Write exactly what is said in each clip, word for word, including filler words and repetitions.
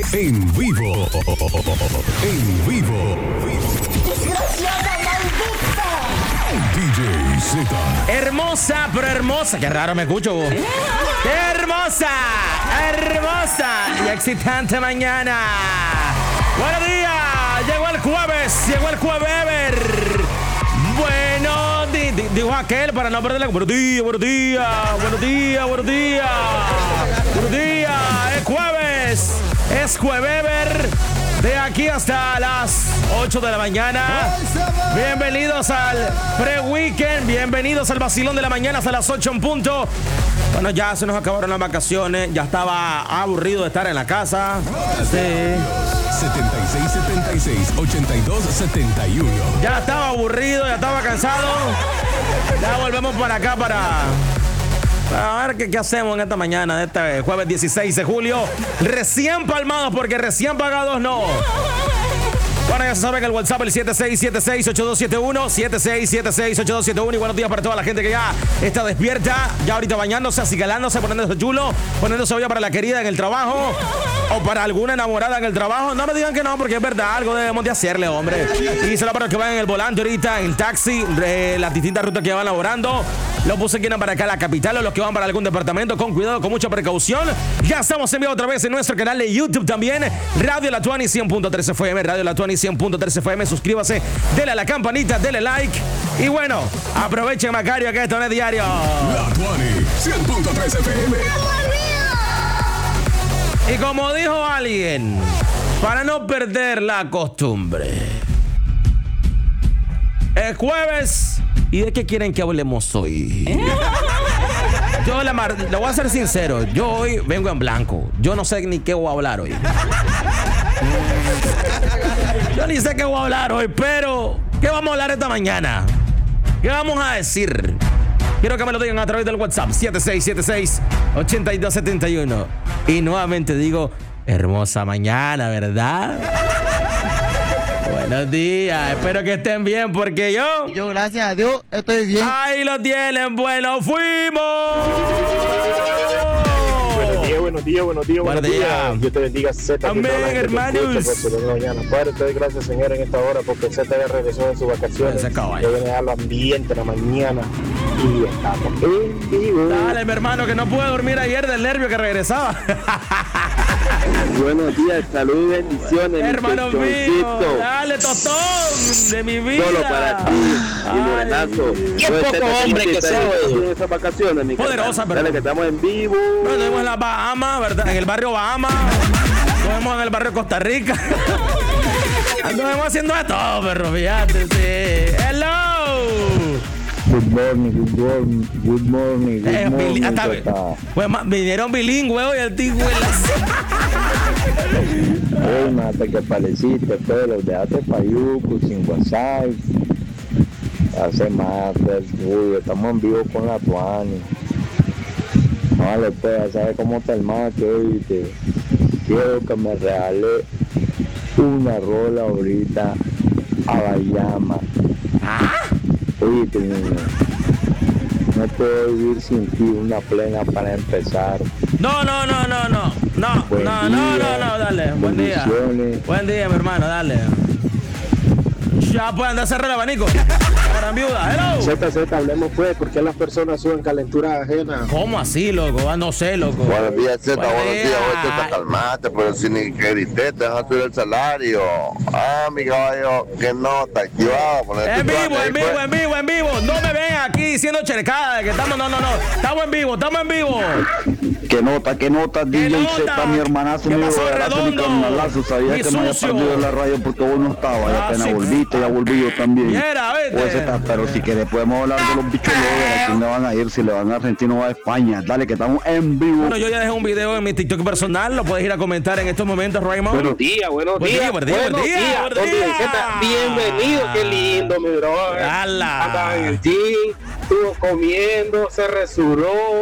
En vivo. En vivo. ¡Desgraciada maldita! D J Z. Hermosa, pero hermosa. Qué raro me escucho vos. ¡Qué hermosa! Hermosa y excitante mañana. Buenos días. Llegó el jueves. Llegó el jueves. Bueno, di, di, dijo aquel para no perderle. Buenos días, buenos días, buenos días, buenos días. Buenos días. Es jueves. Es jueves. De aquí hasta las ocho de la mañana. Bienvenidos al pre-weekend. Bienvenidos al vacilón de la mañana hasta las ocho en punto. Bueno, ya se nos acabaron las vacaciones. Ya estaba aburrido de estar en la casa. Sí. setenta y seis setenta y seis ochenta y dos setenta y uno. Ya estaba aburrido, ya estaba cansado. Ya volvemos para acá para... A ver qué, qué hacemos en esta mañana de este jueves dieciséis de julio. Recién palmados porque recién pagados no. Bueno, ya se sabe que el WhatsApp el siete seis siete seis ocho dos siete uno, siete seis siete seis ocho dos siete uno. Y buenos días para toda la gente que ya está despierta, ya ahorita bañándose, acicalándose, poniéndose chulo, poniéndose olla para la querida en el trabajo o para alguna enamorada en el trabajo. No me digan que no, porque es verdad, algo debemos de hacerle, hombre. Y será para los que van en el volante ahorita, en taxi, eh, las distintas rutas que van laborando. Los buses que vienen para acá a la capital o los que van para algún departamento, con cuidado, con mucha precaución. Ya estamos enviados otra vez en nuestro canal de YouTube también. Radio La Tuani cien punto tres F M, Radio La Tuani cien punto tres F M. Suscríbase, dele a la campanita, dele like. Y bueno, aprovechen, Macario, que esto no es diario. La Tuani cien punto tres F M. Y como dijo alguien, para no perder la costumbre, es jueves. ¿Y de qué quieren que hablemos hoy? Yo le, mar- le voy a ser sincero. Yo hoy vengo en blanco. Yo no sé ni qué voy a hablar hoy. Yo ni sé qué voy a hablar hoy, pero ¿qué vamos a hablar esta mañana? ¿Qué vamos a decir? Quiero que me lo digan a través del WhatsApp siete seis siete seis ocho dos siete uno. Y nuevamente digo, hermosa mañana, ¿verdad? Buenos días, espero que estén bien porque yo... Yo, gracias a Dios, estoy bien. Ahí lo tienen, bueno, fuimos. Buenos días, buenos días, buenos días, Buenos buenos días. días. Dios te bendiga, Z. Amén, hermanos. Padre, te doy gracias, Señor, en esta hora porque Z ya regresó de sus vacaciones. Ese caballo. Yo viene a dar los ambiente en la mañana y estamos en vivo. Dale, mi hermano, que no pude dormir ayer del nervio que regresaba. Buenos días, salud y bendiciones. Hermano mío, dale, tostón de mi vida. Solo para ti, y Lorenazo. Qué poco hombre que soy. En esas vacaciones, mi Poderosa, carnal. pero- Dale, que estamos en vivo. Nos vemos en las Bahamas, ¿verdad? En el barrio Bahamas. Nos vemos en el barrio Costa Rica. Nos vemos haciendo de todo, perro, fíjate, sí. Hello. Good morning, good morning, good morning, good Eh, morning. bili- hasta- Zeta. pues, ma- vinieron bilingüe hoy el tío. Ey, mata que apareciste, pero déjate pa' Yucu, sin WhatsApp. Hace más, pues, uy, estamos en vivo con la Tuani. No le puedes, ¿sabes cómo está el mate? Oíste, quiero que me regale una rola ahorita a Bayama. Oíste, niño, no puedo vivir sin ti, una plena para empezar. No, no, no, no, no. No, Buen no, no, día. no, no, dale. Buen día. Bendiciones. Buen día, mi hermano, dale. Ya pueden andar a cerrar el abanico. Gran viuda, hello. Z, Z, hablemos pues, ¿por qué las personas suben calenturas ajenas? ¿Cómo así, loco? Ah, no sé, loco. Buenos días, Z, Buenos buenos días, días. hoy Z, calmate, pero si ni que grité, te vas a subir el salario. Ah, mi caballo, qué nota, activado, poner En tu vivo, plan ahí, en vivo, pues. en vivo, en vivo. No me ven aquí diciendo cherecada de que estamos, no, no, no. Estamos en vivo, estamos en vivo. ¿Qué nota, qué nota, ¿Qué D J nota? Z, mi hermanazo, ¿Qué mi pasó, abrazo, mi Redondo? carnalazo? Sabía Mi que me había sucio. perdido la radio porque vos no estabas, ya Ah, apenas sí. volviste, ya volví yo también. Mira, vete. Pues, Z, pero si querés podemos hablar de los bichos lovers, ¿a quién le van a ir? Si le van a Argentina o a España. Dale, que estamos en vivo. Bueno, yo ya dejé un video en mi TikTok personal, lo puedes ir a comentar en estos momentos, Raymond. Buenos días, buenos Buen días. día, buen día, buen buenos día, días, buen Don día. D J Z, bienvenido, qué lindo, mi brother. ¡Hala! Andaba en el gym, estuvo comiendo, se resuró,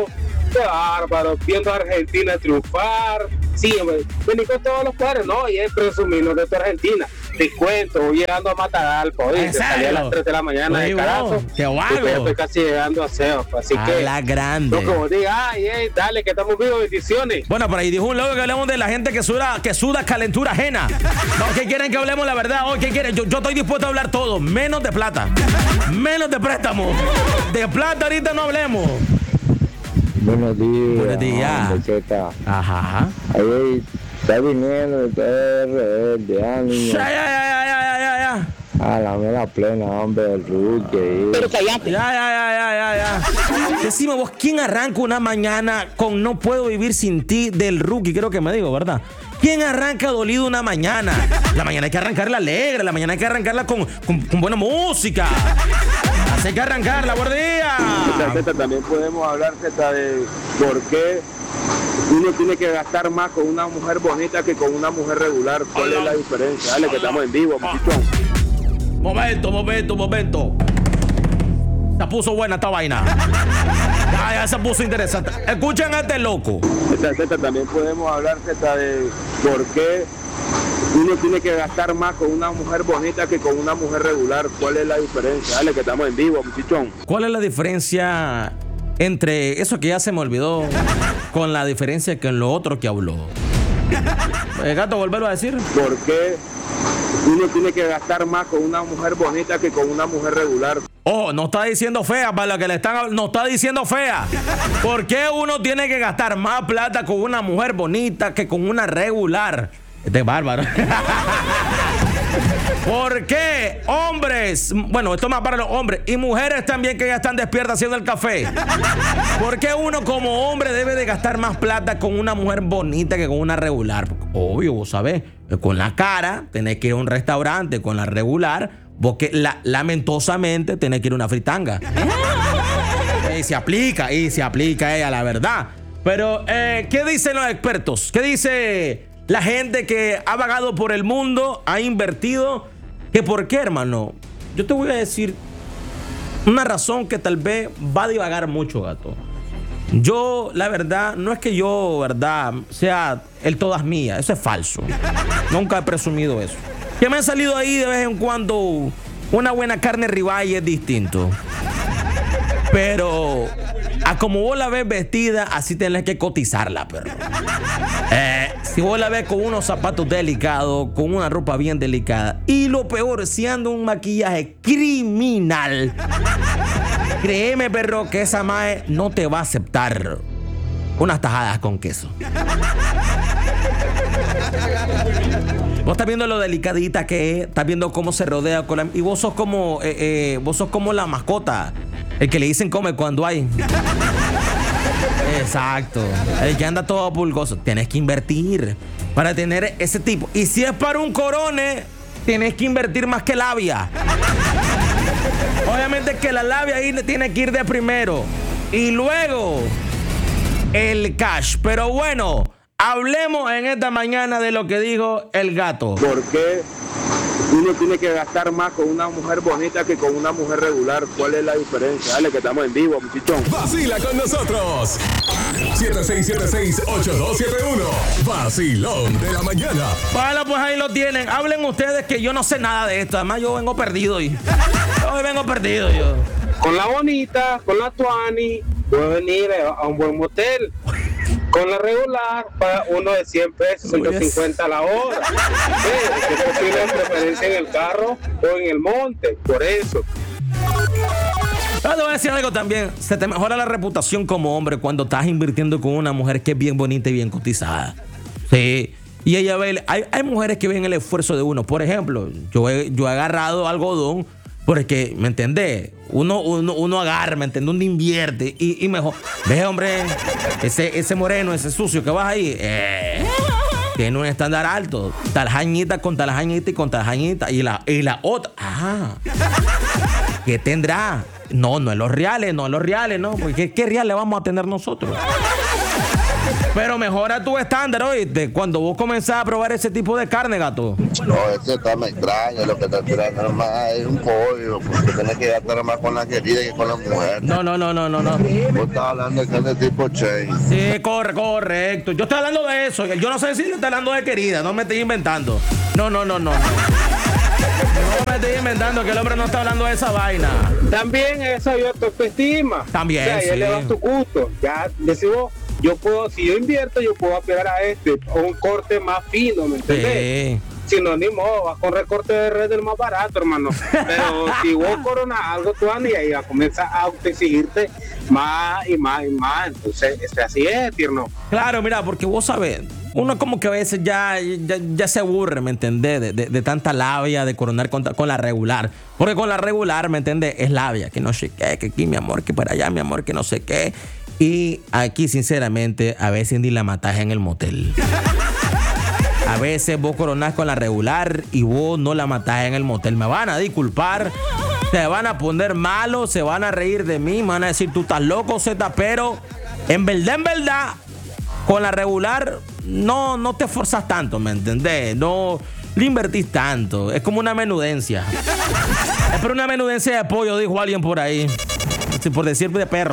Qué bárbaro, viendo a Argentina triunfar. Sí, hombre, vení con todos los cuadros, no, y es presumiendo de tu Argentina. Te cuento, voy llegando a Matagalpa, oye, salí a las tres de la mañana de Carazo. ¡Qué guapo! Y estoy casi llegando a Seo, así a que... la grande. No, como diga, ay, ay, dale, que estamos vivos, bendiciones. Bueno, por ahí dijo un loco que hablemos de la gente que suda, que suda calentura ajena. No, ¿qué quieren que hablemos la verdad? Hoy, ¿qué quieren? Yo, yo estoy dispuesto a hablar todo, menos de plata. Menos de préstamo. De plata ahorita no hablemos. Buenos días. Buenos días. Hombre, Zeta. Ajá. Ahí está viniendo el T R de ánimo. Ya, ya, ya, ya, ya, ya, ya. A la mera plena, hombre, el rookie. Pero callate. Ya, ya, ya, ya, ya, ya. Decime vos, ¿quién arranca una mañana con No puedo vivir sin ti del Rookie? Creo que me digo, ¿verdad? ¿Quién arranca dolido una mañana? La mañana hay que arrancarla alegre, la mañana hay que arrancarla con, con, con buena música. Así hay que arrancarla, buen día. Zeta, también podemos hablar, Zeta, de por qué uno tiene que gastar más con una mujer bonita que con una mujer regular. ¿Cuál es la diferencia? Dale, que estamos en vivo, muchachón. Momento, momento, momento. Se puso buena esta vaina. Ya, ya se puso interesante. Escuchen a este loco. Zeta, Zeta, también podemos hablar, Zeta, de por qué uno tiene que gastar más con una mujer bonita que con una mujer regular. ¿Cuál es la diferencia? Dale, que estamos en vivo, muchachón. ¿Cuál es la diferencia entre eso que ya se me olvidó con la diferencia que en lo otro que habló? El gato, volverlo a decir. ¿Por qué uno tiene que gastar más con una mujer bonita que con una mujer regular? Oh, no está diciendo fea, para lo que le están, no está diciendo fea. ¿Por qué uno tiene que gastar más plata con una mujer bonita que con una regular? Este es bárbaro. ¿Por qué hombres, bueno, esto es más para los hombres y mujeres también que ya están despiertas haciendo el café? ¿Por qué uno como hombre debe de gastar más plata con una mujer bonita que con una regular? Obvio, vos sabés, con la cara tenés que ir a un restaurante, con la regular, porque la, lamentosamente tenés que ir a una fritanga. Y se aplica, y se aplica ella, la verdad. Pero, eh, ¿qué dicen los expertos? ¿Qué dice la gente que ha vagado por el mundo, ha invertido? ¿Que por qué, hermano? Yo te voy a decir una razón que tal vez va a divagar mucho, gato. Yo, la verdad, no es que yo, verdad, sea el todas mías. Eso es falso. Nunca he presumido eso. Que me ha salido ahí de vez en cuando una buena carne ribeye es distinto. Pero a como vos la ves vestida, así tenés que cotizarla, perro. Eh, si vos la ves con unos zapatos delicados, con una ropa bien delicada, y lo peor, si anda un maquillaje criminal, créeme, perro, que esa mae no te va a aceptar unas tajadas con queso. Vos estás viendo lo delicadita que es, estás viendo cómo se rodea con la, y vos sos como eh, eh, vos sos como la mascota, el que le dicen come cuando hay. Exacto. El que anda todo pulgoso. Tienes que invertir para tener ese tipo. Y si es para un corone, tienes que invertir más que labia. Obviamente que la labia ahí le tiene que ir de primero. Y luego el cash. Pero bueno, hablemos en esta mañana de lo que dijo el gato. ¿Por qué uno tiene que gastar más con una mujer bonita que con una mujer regular? ¿Cuál es la diferencia? Dale, que estamos en vivo, muchachón. Vacila con nosotros. siete seis siete seis, ocho dos siete uno. Vacilón de la mañana. Bueno, pues ahí lo tienen. Hablen ustedes que yo no sé nada de esto. Además, yo vengo perdido. Y... Yo vengo perdido yo. Con la bonita, con la tuani, puedo venir a un buen motel. Con la regular, para uno de cien pesos, ciento cincuenta a la hora. Sí, es posible preferencia en el carro o en el monte, por eso. Pero te voy a decir algo también. Se te mejora la reputación como hombre cuando estás invirtiendo con una mujer que es bien bonita y bien cotizada. Sí. Y ella ve, hay, hay mujeres que ven el esfuerzo de uno. Por ejemplo, yo he, yo he agarrado algodón porque, ¿me entendés? Uno, uno, uno agarra, ¿me entendés? Uno invierte y, y mejor. Ve, hombre, ese, ese moreno, ese sucio que vas ahí, eh, tiene un estándar alto. Taljañita con taljañita y con taljañita. Y la, y la otra, ah, ¿qué tendrá? No, no en los reales, no en los reales, no. Porque ¿qué, qué reales vamos a tener nosotros? Pero mejora tu estándar, oíste. Cuando vos comenzás a probar ese tipo de carne, gato. No, ese está más extraño, lo que está tirando nomás es un pollo, porque tenés que gastar más con la querida que con la mujer. No, no, no, no, no, no. Vos estás hablando de carne tipo chain. Sí, corre, correcto. Yo estoy hablando de eso. Yo no sé si yo estoy hablando de querida, no me estoy inventando. No, no, no, no. No me estoy inventando que el hombre no está hablando de esa vaina. También esa yo tu autoestima. También, o sea, ya sí. le das tu gusto. Ya decimos, yo puedo, si yo invierto, yo puedo apegar a este, a un corte más fino, ¿me entendés? Sí. Si no, ni modo, vas con recorte de red del más barato, hermano. Pero si vos coronas algo, tú andas y ahí vas a comenzar a autoexigirte más y más y más. Entonces, este, así es, tierno. Claro, mira, porque vos sabés, uno como que a veces ya, ya, ya se aburre, ¿me entendés? De, de, de tanta labia de coronar con, con la regular. Porque con la regular, ¿me entendés? Es labia, que no sé qué, que aquí, mi amor, que para allá, mi amor, que no sé qué. Y aquí, sinceramente, a veces ni la matás en el motel. A veces vos coronás con la regular y vos no la matás en el motel. Me van a disculpar, se van a poner malos, se van a reír de mí, me van a decir, tú estás loco, Zeta, pero en verdad, en verdad, con la regular no, no te esforzas tanto, ¿me entendés? No le invertís tanto. Es como una menudencia. Es pero una menudencia de pollo, dijo alguien por ahí. Por decir de perro.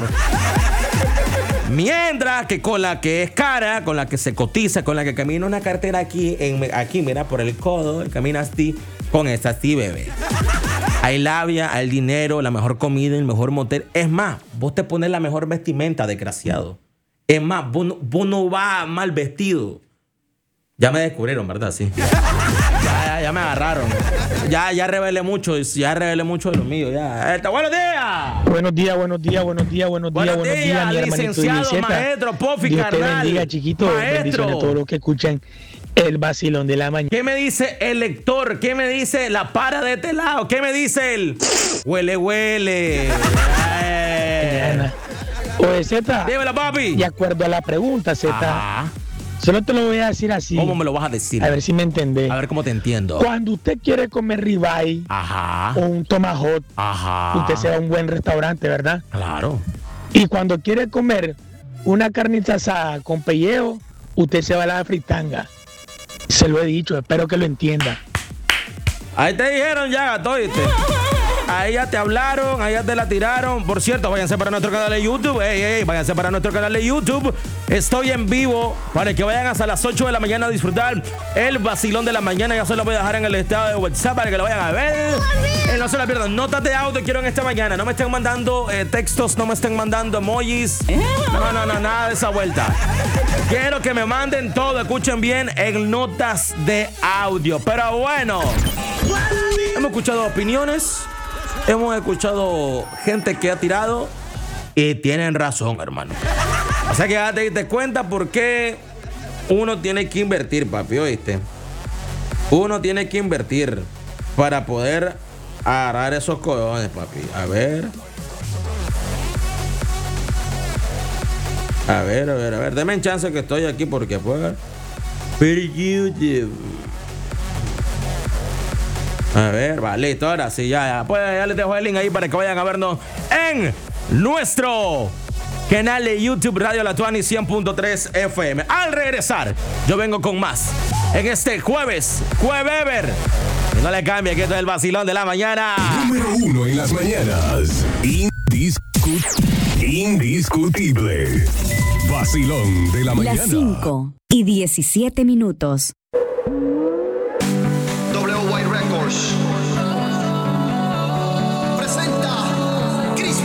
Mientras que con la que es cara, con la que se cotiza, con la que camina una cartera aquí, en, aquí mira, por el codo, camina así, con esta sí, bebé. Hay labia, hay dinero, la mejor comida, el mejor motel. Es más, vos te pones la mejor vestimenta, desgraciado. Es más, vos no, vos no vas mal vestido. Ya me descubrieron, ¿verdad? Sí. Ya, ya, ya me agarraron. Ya, ya revelé mucho, ya revelé mucho de lo mío. Ya. Esta, ¡buenos días! Buenos días, buenos días, buenos días, buenos días, Buenos buenos días, días, mi hermanito licenciado, Luiseta. maestro, Pofi, Dios te carnal. bendiga, chiquito. Maestro. Bendiciones a todos los que escuchan el vacilón de la mañana. ¿Qué me dice el lector? ¿Qué me dice la para de este lado? ¿Qué me dice el huele, huele? Eh. Oye, Zeta. Dímelo, papi. De acuerdo a la pregunta, Zeta. Ajá. Solo te lo voy a decir así. ¿Cómo me lo vas a decir? A ver si me entendés. A ver cómo te entiendo. Cuando usted quiere comer ribeye Ajá. o un tomahawk, Ajá. usted se va a un buen restaurante, ¿verdad? Claro. Y cuando quiere comer una carnita asada con pellejo, usted se va a la fritanga. Se lo he dicho, espero que lo entienda. Ahí te dijeron ya, gato, ¿viste? Ahí ya te hablaron, ahí ya te la tiraron. Por cierto, váyanse para nuestro canal de YouTube. Ey, ey, váyanse para nuestro canal de YouTube. Estoy en vivo para que vayan hasta las ocho de la mañana a disfrutar el vacilón de la mañana. Ya se lo voy a dejar en el estado de WhatsApp para que lo vayan a ver. Eh, no se la pierdan. Notas de audio quiero en esta mañana. No me estén mandando eh, textos, no me estén mandando emojis. No, no, no, nada de esa vuelta. Quiero que me manden todo, escuchen bien, en notas de audio. Pero bueno, hemos escuchado opiniones. Hemos escuchado gente que ha tirado y tienen razón, hermano. O sea que ya te diste cuenta por qué uno tiene que invertir, papi, ¿oíste? Uno tiene que invertir para poder agarrar esos cojones, papi. A ver. A ver, a ver, a ver. Deme en chance que estoy aquí porque pues. Pero YouTube. A ver, va, listo, ahora sí, ya, ya. Pues ya les dejo el link ahí para que vayan a vernos en nuestro canal de YouTube Radio La Tuani cien punto tres F M. Al regresar, yo vengo con más en este jueves, Juevever. Y no le cambie, que esto es el vacilón de la mañana. Número uno en las mañanas. Indiscut- indiscutible. Vacilón de la mañana. Las cinco y diecisiete minutos.